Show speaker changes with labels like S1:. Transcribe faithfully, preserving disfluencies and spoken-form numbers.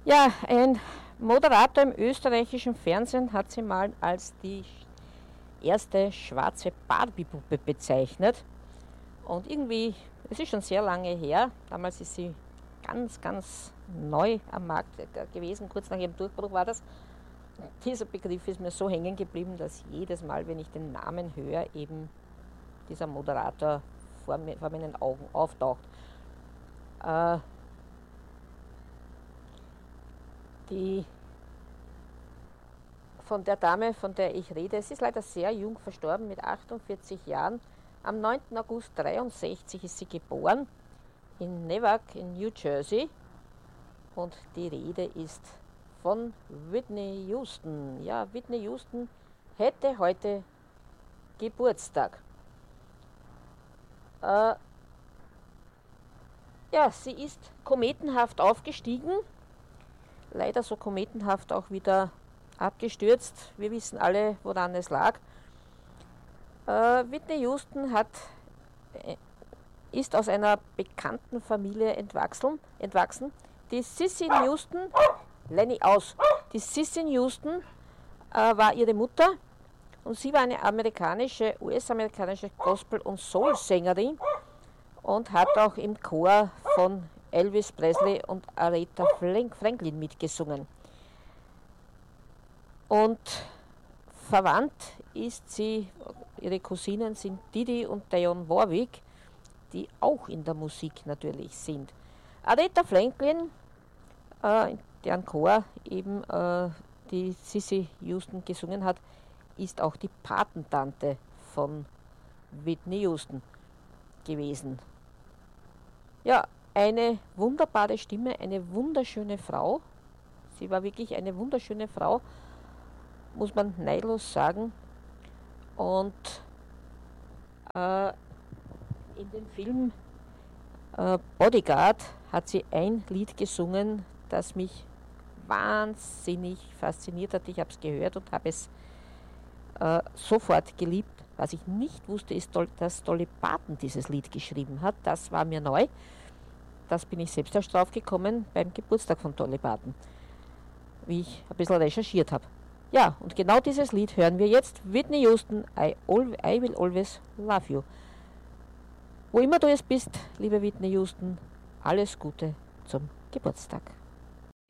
S1: Ja, ein Moderator im österreichischen Fernsehen hat sie mal als die erste schwarze Barbie-Puppe bezeichnet. Und irgendwie, es ist schon sehr lange her, damals ist sie ganz, ganz neu am Markt gewesen, kurz nach ihrem Durchbruch war das. Dieser Begriff ist mir so hängen geblieben, dass jedes Mal, wenn ich den Namen höre, eben dieser Moderator vor, mir, vor meinen Augen auftaucht. Äh, die von der Dame, von der ich rede, sie ist leider sehr jung verstorben, mit achtundvierzig Jahren. Am neunten August dreiundsechzig ist sie geboren, in Newark in New Jersey. Und die Rede ist von Whitney Houston. Ja, Whitney Houston hätte heute Geburtstag. Äh, ja, sie ist kometenhaft aufgestiegen, leider so kometenhaft auch wieder abgestürzt. Wir wissen alle, woran es lag. Äh, Whitney Houston hat, äh, ist aus einer bekannten Familie entwachsen. entwachsen. Die Cissy Houston, Lenny aus, die Cissy Houston äh, war ihre Mutter und sie war eine amerikanische, U S-amerikanische Gospel- und Soul-Sängerin und hat auch im Chor von Elvis Presley und Aretha Franklin mitgesungen. Und verwandt ist sie, ihre Cousinen sind Didi und Dionne Warwick, die auch in der Musik natürlich sind. Aretha Franklin, äh, in deren Chor eben äh, die Cissy Houston gesungen hat, ist auch die Patentante von Whitney Houston gewesen. Ja, eine wunderbare Stimme, eine wunderschöne Frau. Sie war wirklich eine wunderschöne Frau, muss man neidlos sagen. Und äh, in dem Film äh, Bodyguard hat sie ein Lied gesungen, das mich wahnsinnig fasziniert hat. Ich habe es gehört und habe es äh, sofort geliebt. Was ich nicht wusste, ist, dass Dolly Parton dieses Lied geschrieben hat. Das war mir neu. Das bin ich selbst erst drauf gekommen beim Geburtstag von Dolly Parton, wie ich ein bisschen recherchiert habe. Ja, und genau dieses Lied hören wir jetzt. Whitney Houston, I, al- I Will Always Love You. Wo immer du es bist, liebe Whitney Houston, alles Gute zum Geburtstag.